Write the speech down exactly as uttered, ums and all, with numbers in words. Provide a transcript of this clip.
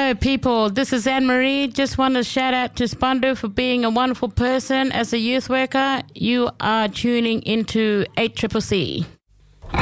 Hello, people. This is Anne-Marie. Just want to shout out to Spundu for being a wonderful person as a youth worker. You are tuning into eight C C C.